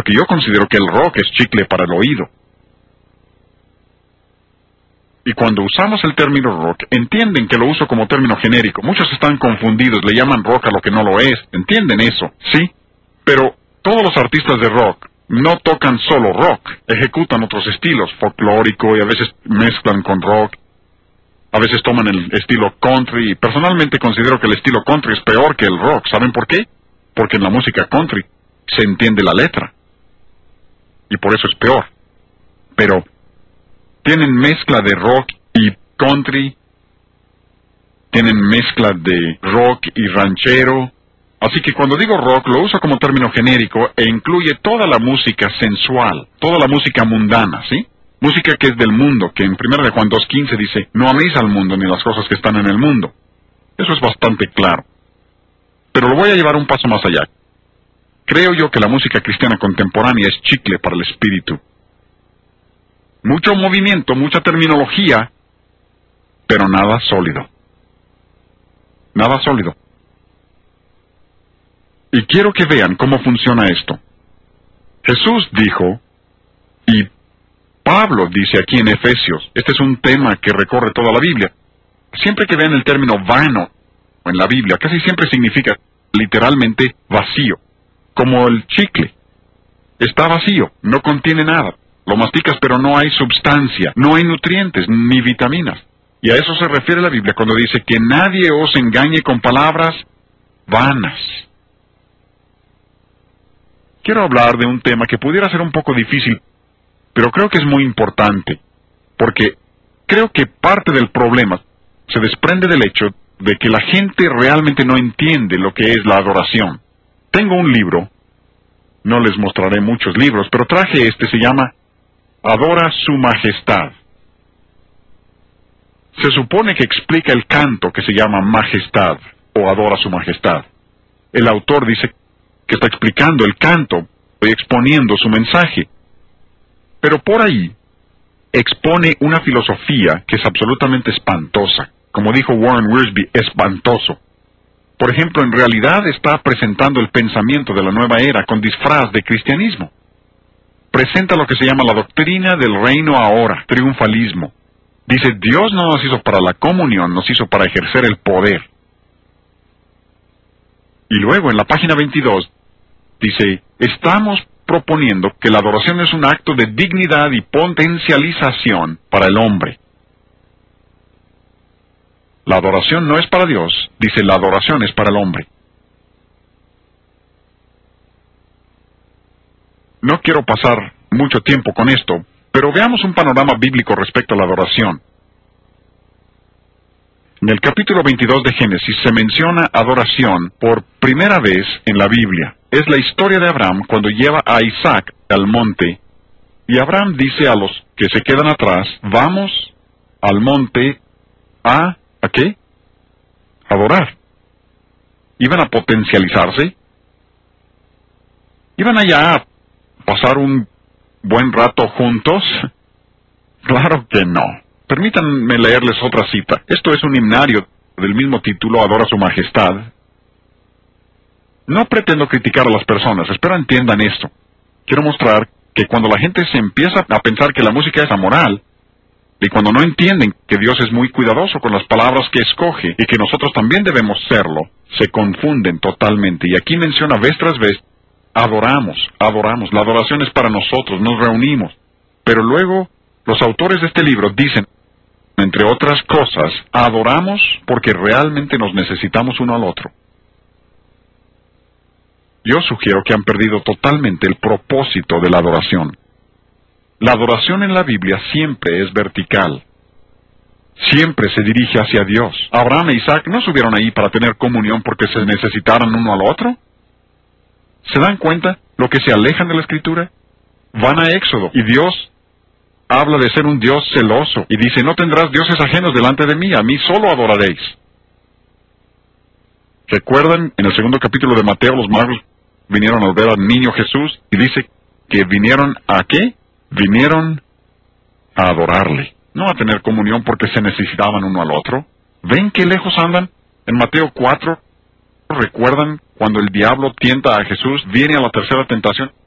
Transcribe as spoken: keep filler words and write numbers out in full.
porque yo considero que el rock es chicle para el oído. Y cuando usamos el término rock, entienden que lo uso como término genérico. Muchos están confundidos, le llaman rock a lo que no lo es. ¿Entienden eso? Sí. Pero todos los artistas de rock no tocan solo rock, ejecutan otros estilos, folclórico, y a veces mezclan con rock. A veces toman el estilo country, y personalmente considero que el estilo country es peor que el rock. ¿Saben por qué? Porque en la música country se entiende la letra. Y por eso es peor. Pero tienen mezcla de rock y country, tienen mezcla de rock y ranchero. Así que cuando digo rock lo uso como término genérico e incluye toda la música sensual, toda la música mundana, ¿sí? Música que es del mundo, que en primera de Juan dos quince dice, no améis al mundo ni las cosas que están en el mundo. Eso es bastante claro. Pero lo voy a llevar un paso más allá. Creo yo que la música cristiana contemporánea es chicle para el espíritu. Mucho movimiento, mucha terminología, pero nada sólido. Nada sólido. Y quiero que vean cómo funciona esto. Jesús dijo, y Pablo dice aquí en Efesios, este es un tema que recorre toda la Biblia. Siempre que vean el término vano en la Biblia, casi siempre significa literalmente vacío, como el chicle. Está vacío, no contiene nada. Lo masticas pero no hay substancia, no hay nutrientes ni vitaminas. Y a eso se refiere la Biblia cuando dice que nadie os engañe con palabras vanas. Quiero hablar de un tema que pudiera ser un poco difícil, pero creo que es muy importante, porque creo que parte del problema se desprende del hecho de que la gente realmente no entiende lo que es la adoración. Tengo un libro, no les mostraré muchos libros, pero traje este, se llama Adora su Majestad. Se supone que explica el canto que se llama Majestad, o Adora su Majestad. El autor dice que está explicando el canto y exponiendo su mensaje. Pero por ahí expone una filosofía que es absolutamente espantosa. Como dijo Warren Wiersbe, espantoso. Por ejemplo, en realidad está presentando el pensamiento de la nueva era con disfraz de cristianismo. Presenta lo que se llama la doctrina del reino ahora, triunfalismo. Dice, Dios no nos hizo para la comunión, nos hizo para ejercer el poder. Y luego en la página veintidós dice, estamos proponiendo que la adoración es un acto de dignidad y potencialización para el hombre. La adoración no es para Dios, dice, la adoración es para el hombre. No quiero pasar mucho tiempo con esto, pero veamos un panorama bíblico respecto a la adoración. En el capítulo veintidós de Génesis se menciona adoración por primera vez en la Biblia. Es la historia de Abraham cuando lleva a Isaac al monte, y Abraham dice a los que se quedan atrás, vamos al monte a, ¿a qué? Adorar. ¿Iban a potencializarse? ¿Iban allá a pasar un buen rato juntos? Claro que no. Permítanme leerles otra cita. Esto es un himnario del mismo título, Adora su Majestad. No pretendo criticar a las personas, espero entiendan esto. Quiero mostrar que cuando la gente se empieza a pensar que la música es amoral, y cuando no entienden que Dios es muy cuidadoso con las palabras que escoge, y que nosotros también debemos serlo, se confunden totalmente. Y aquí menciona vez tras vez, adoramos, adoramos, la adoración es para nosotros, nos reunimos. Pero luego, los autores de este libro dicen, entre otras cosas, adoramos porque realmente nos necesitamos uno al otro. Yo sugiero que han perdido totalmente el propósito de la adoración. La adoración en la Biblia siempre es vertical. Siempre se dirige hacia Dios. Abraham e Isaac no subieron ahí para tener comunión porque se necesitaran uno al otro. ¿Se dan cuenta lo que se alejan de la Escritura? Van a Éxodo y Dios habla de ser un Dios celoso y dice, no tendrás dioses ajenos delante de mí, a mí solo adoraréis. ¿Recuerdan en el segundo capítulo de Mateo los magos vinieron a ver al niño Jesús y dice que vinieron a qué? Vinieron a adorarle, no a tener comunión porque se necesitaban uno al otro. ¿Ven qué lejos andan? En Mateo cuatro, ¿recuerdan cuando el diablo tienta a Jesús? Viene a la tercera tentación